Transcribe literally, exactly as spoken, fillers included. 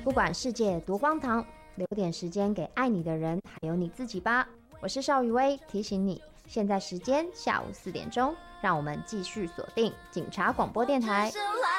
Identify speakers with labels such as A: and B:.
A: 不管世界多荒唐，留点时间给爱你的人，还有你自己吧。我是邵雨薇，提醒你，现在时间下午四点钟，让我们继续锁定警察广播电台。